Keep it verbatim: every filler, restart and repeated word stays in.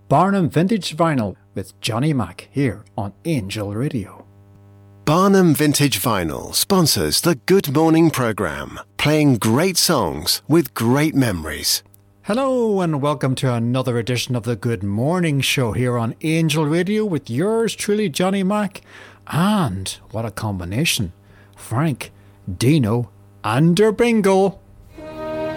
Barnum Vintage Vinyl with Johnny Mac here on Angel Radio. Barnum Vintage Vinyl sponsors the Good Morning programme, playing great songs with great memories. Hello and welcome to another edition of the Good Morning Show here on Angel Radio with yours truly, Johnny Mac. And what a combination, Frank, Dino and Der Bingo.